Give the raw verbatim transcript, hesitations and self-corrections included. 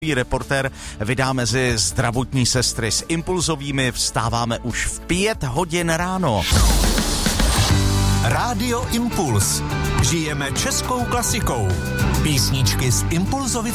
Reportér vydá mezi zdravotní sestry. S impulzovými vstáváme už v pět hodin ráno. Rádio Impuls. Žijeme českou klasikou. Písničky z Impulzovy